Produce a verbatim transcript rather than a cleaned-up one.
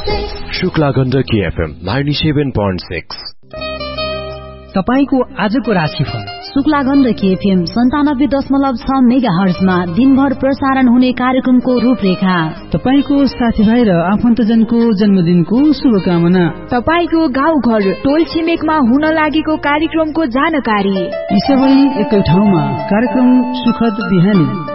Shukla Gandaki FM ninety-seven point six. तपाईको आजको राशिफल शुक्ला गण्डकी एफएम सन्तानब्बे दशमलव छ मेगा हर्जमा दिनभर प्रसारण हुने कार्यक्रमको रूपरेखा, तपाईको साथीभाइ र आफन्तजनको जन्मदिनको शुभकामना, तपाईको गाउँ घर टोल छिमेकमा हुन लागेको कार्यक्रमको जानकारी, यी सबै एकै ठाउँमा कार्यक्रम सुखद बिहानी।